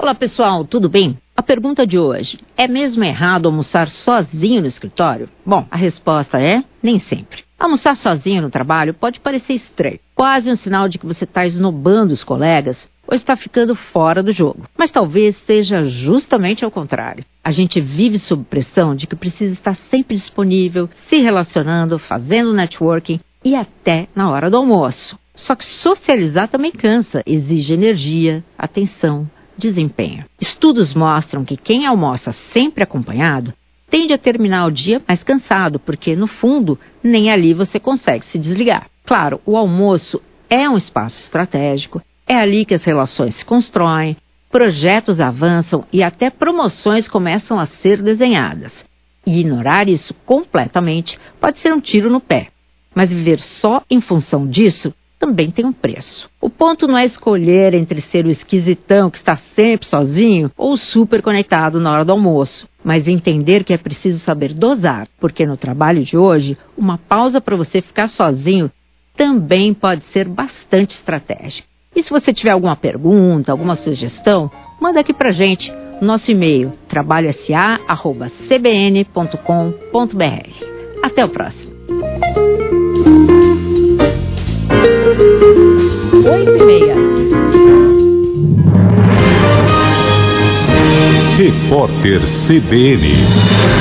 Olá pessoal, tudo bem? A pergunta de hoje, é mesmo errado almoçar sozinho no escritório? Bom, a resposta é nem sempre. Almoçar sozinho no trabalho pode parecer estranho, quase um sinal de que você está esnobando os colegas ou está ficando fora do jogo. Mas talvez seja justamente ao contrário. A gente vive sob pressão de que precisa estar sempre disponível, se relacionando, fazendo networking e até na hora do almoço. Só que socializar também cansa, exige energia, atenção, desempenho. Estudos mostram que quem almoça sempre acompanhado tende a terminar o dia mais cansado, porque, no fundo, nem ali você consegue se desligar. Claro, o almoço é um espaço estratégico, é ali que as relações se constroem, projetos avançam e até promoções começam a ser desenhadas. E ignorar isso completamente pode ser um tiro no pé. Mas viver só em função disso também tem um preço. O ponto não é escolher entre ser o esquisitão que está sempre sozinho ou super conectado na hora do almoço, mas entender que é preciso saber dosar, porque no trabalho de hoje, uma pausa para você ficar sozinho também pode ser bastante estratégica. E se você tiver alguma pergunta, alguma sugestão, manda aqui pra gente. Nosso e-mail, trabalhosa@cbn.com.br. Até o próximo. 8h30. Repórter CBN.